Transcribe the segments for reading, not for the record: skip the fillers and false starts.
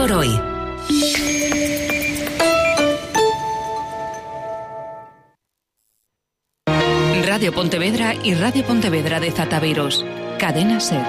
por hoy. Radio Pontevedra y Radio Pontevedra de Zataviros. Cadena SER.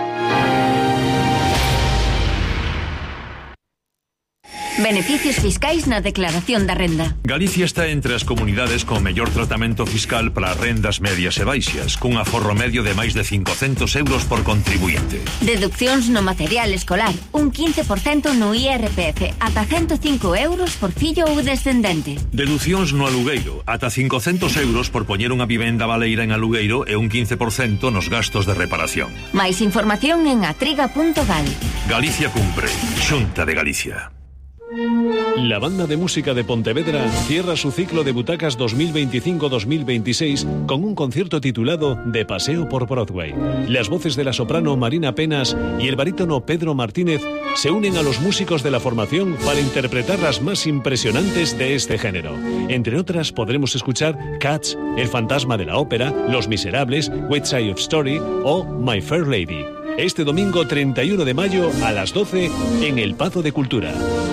Beneficios fiscais na declaración da renda. Galicia está entre as comunidades con mellor tratamento fiscal para as rendas medias e baixas, cun aforro medio de máis de 500 euros por contribuinte. Deduccións no material escolar, un 15% no IRPF, ata 105 euros por fillo ou descendente. Deducións no alugueiro, ata 500 euros por poñer unha vivenda baleira en alugueiro e un 15% nos gastos de reparación. Máis información en atriga.gal. Galicia cumpre. Xunta de Galicia. La banda de música de Pontevedra cierra su ciclo de butacas 2025-2026 con un concierto titulado De Paseo por Broadway. Las voces de la soprano Marina Penas y el barítono Pedro Martínez se unen a los músicos de la formación para interpretar las más impresionantes de este género. Entre otras podremos escuchar Cats, El fantasma de la ópera, Los Miserables, West Side Story o My Fair Lady. Este domingo 31 de mayo a las 12 en el Pazo de Cultura.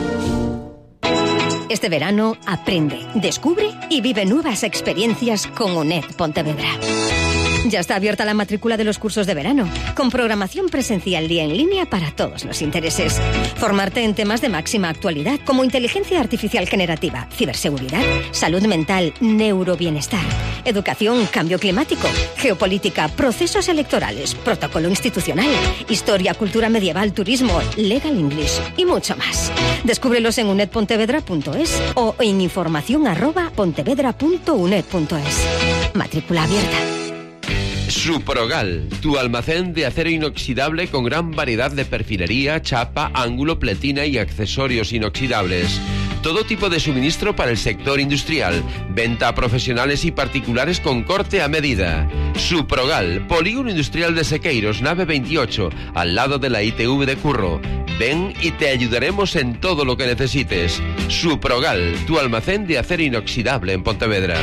Este verano aprende, descubre y vive nuevas experiencias con UNED Pontevedra. Ya está abierta la matrícula de los cursos de verano, con programación presencial y en línea para todos los intereses. Formarte en temas de máxima actualidad como inteligencia artificial generativa, ciberseguridad, salud mental, neurobienestar, educación, cambio climático, geopolítica, procesos electorales, protocolo institucional, historia, cultura medieval, turismo, legal English y mucho más. Descúbrelos en unedpontevedra.es o en información@pontevedra.uned.es. Matrícula abierta. Suprogal, tu almacén de acero inoxidable con gran variedad de perfilería, chapa, ángulo, pletina y accesorios inoxidables. Todo tipo de suministro para el sector industrial. Venta a profesionales y particulares con corte a medida. Suprogal, Polígono Industrial de Sequeiros, nave 28, al lado de la ITV de Curro. Ven y te ayudaremos en todo lo que necesites. Suprogal, tu almacén de acero inoxidable en Pontevedra.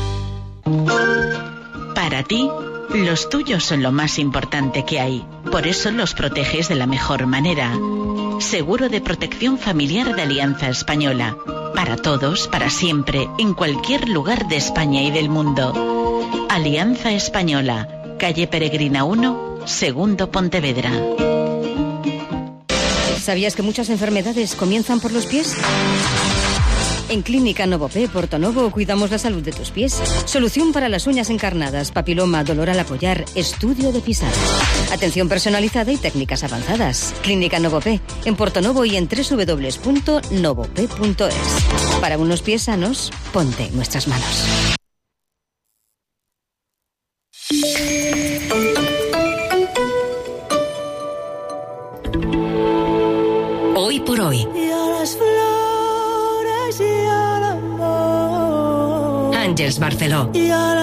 Para ti, los tuyos son lo más importante que hay. Por eso los proteges de la mejor manera. Seguro de protección familiar de Alianza Española. Para todos, para siempre, en cualquier lugar de España y del mundo. Alianza Española, calle Peregrina 1, segundo Pontevedra. ¿Sabías que muchas enfermedades comienzan por los pies? En Clínica Novopé Portonovo cuidamos la salud de tus pies. Solución para las uñas encarnadas, papiloma, dolor al apoyar, estudio de pisada. Atención personalizada y técnicas avanzadas. Clínica Novopé en Portonovo y en www.novopé.es. Para unos pies sanos, ponte en nuestras manos. Hoy por hoy. Àngels Barceló.